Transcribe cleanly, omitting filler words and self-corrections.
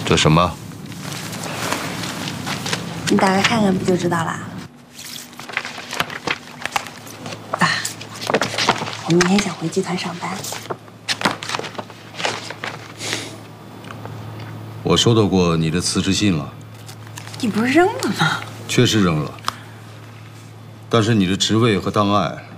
这什么？ 你打开看看不就知道啦。爸，我明天想回集团上班。 我收到过你的辞职信了。 你不是扔了吗？ 确实扔了，但是你的职位和档案